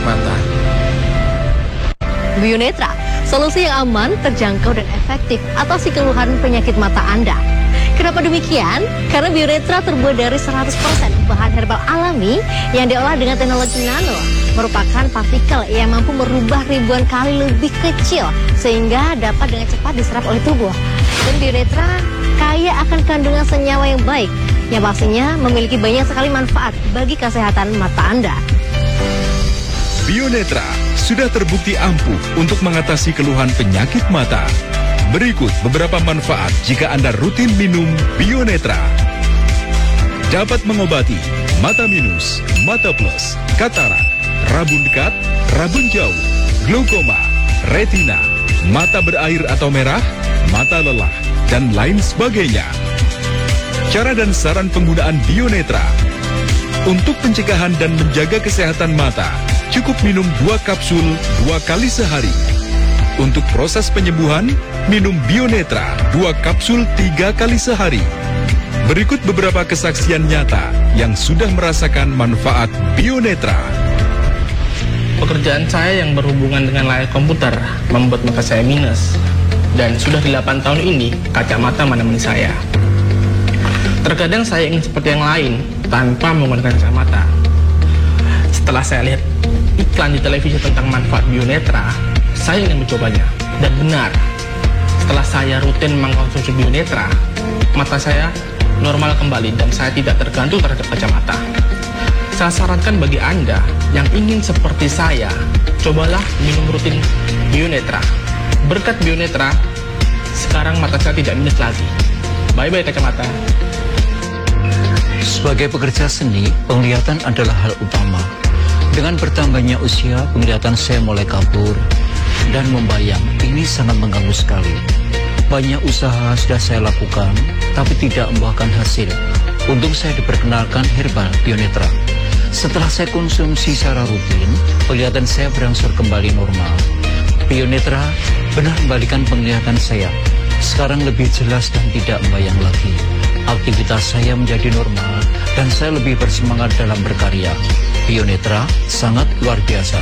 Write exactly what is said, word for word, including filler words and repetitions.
mata. Bionetra, solusi yang aman, terjangkau dan efektif atasi keluhan penyakit mata Anda. Kenapa demikian? Karena Bionetra terbuat dari seratus persen bahan herbal alami yang diolah dengan teknologi nano, merupakan partikel yang mampu merubah ribuan kali lebih kecil sehingga dapat dengan cepat diserap oleh tubuh. Dan Bionetra kaya akan kandungan senyawa yang baik, yang pastinya memiliki banyak sekali manfaat bagi kesehatan mata Anda. Bionetra sudah terbukti ampuh untuk mengatasi keluhan penyakit mata. Berikut beberapa manfaat jika Anda rutin minum Bionetra. Dapat mengobati mata minus, mata plus, katarak, rabun dekat, rabun jauh, glaukoma, retina, mata berair atau merah, mata lelah, dan lain sebagainya. Cara dan saran penggunaan Bionetra. Untuk pencegahan dan menjaga kesehatan mata, cukup minum dua kapsul dua kali sehari. Untuk proses penyembuhan, minum Bionetra dua kapsul tiga kali sehari. Berikut beberapa kesaksian nyata yang sudah merasakan manfaat Bionetra. Pekerjaan saya yang berhubungan dengan layar komputer membuat mata saya minus. Dan sudah delapan tahun ini, kacamata menemani saya. Terkadang saya ingin seperti yang lain, tanpa menggunakan kacamata. Setelah saya lihat iklan di televisi tentang manfaat Bionetra, saya ingin mencobanya. Dan benar, setelah saya rutin mengkonsumsi Bionetra, mata saya normal kembali dan saya tidak tergantung terhadap kacamata. Saya sarankan bagi Anda yang ingin seperti saya, cobalah minum rutin Bionetra. Berkat Bionetra, sekarang mata saya tidak minus lagi. Bye-bye kacamata. Sebagai pekerja seni, penglihatan adalah hal utama. Dengan bertambahnya usia, penglihatan saya mulai kabur dan membayang. Ini sangat mengganggu sekali. Banyak usaha sudah saya lakukan, tapi tidak membuahkan hasil. Untung saya diperkenalkan herbal Bionetra. Setelah saya konsumsi secara rutin, penglihatan saya berangsur kembali normal. Bionetra benar membalikan penglihatan saya. Sekarang lebih jelas dan tidak membayang lagi. Aktivitas saya menjadi normal dan saya lebih bersemangat dalam berkarya. Bionetra sangat luar biasa.